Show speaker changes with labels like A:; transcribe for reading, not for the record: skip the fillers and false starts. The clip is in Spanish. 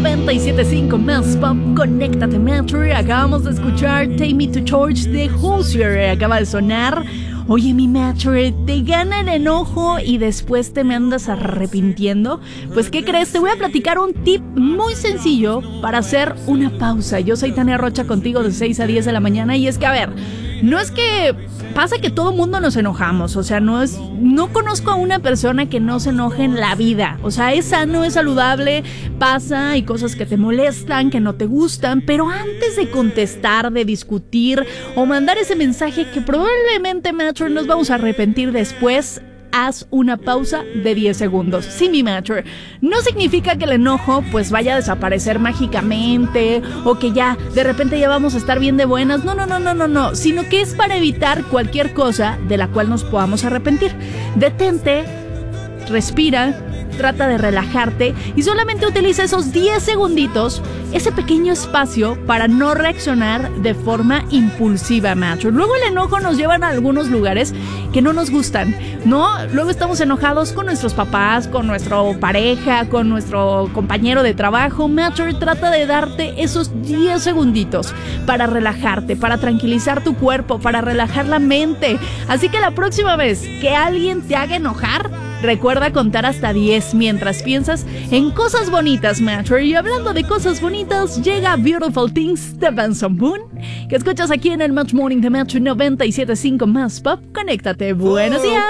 A: 97.5 Más Pop, conéctate Matthew. Acabamos de escuchar Take Me to Church de Hozier, acaba de sonar. Oye, mi Matthew, ¿te gana el enojo y después te me andas arrepintiendo? Pues, ¿qué crees? Te voy a platicar un tip muy sencillo para hacer una pausa. Yo soy Tania Rocha contigo de 6 a 10 de la mañana y es que, a ver, no es que pasa que todo mundo nos enojamos, o sea, no conozco a una persona que no se enoje en la vida, o sea, es sano, es saludable, pasa, hay cosas que te molestan, que no te gustan, pero antes de contestar, de discutir o mandar ese mensaje que probablemente, Matcher, nos vamos a arrepentir después, haz una pausa de 10 segundos. Sí, mi Matcher, no significa que el enojo pues vaya a desaparecer mágicamente o que ya de repente ya vamos a estar bien de buenas. No, sino que es para evitar cualquier cosa de la cual nos podamos arrepentir. Detente, respira, trata de relajarte y solamente utiliza esos 10 segunditos, ese pequeño espacio para no reaccionar de forma impulsiva, macho. Luego el enojo nos lleva a algunos lugares que no nos gustan, ¿no? Luego estamos enojados con nuestros papás, con nuestra pareja, con nuestro compañero de trabajo. Macho, trata de darte esos 10 segunditos para relajarte, para tranquilizar tu cuerpo, para relajar la mente. Así que la próxima vez que alguien te haga enojar, recuerda contar hasta 10 mientras piensas en cosas bonitas, Matcher. Y hablando de cosas bonitas, llega Beautiful Things de Benson Boone, que escuchas aquí en el Match Morning de Match 97.5 Más Pop. Conéctate. Buenos días.